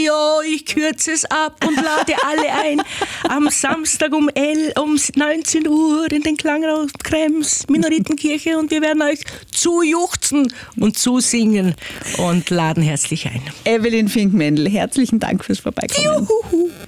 Radio, ich kürze es ab und lade alle ein. Am Samstag um 19 Uhr in den Klangraum Krems, Minoritenkirche, und wir werden euch zujuchzen und zusingen und laden herzlich ein. Evelyn Fink-Mendel, herzlichen Dank fürs Vorbeikommen. Juhu.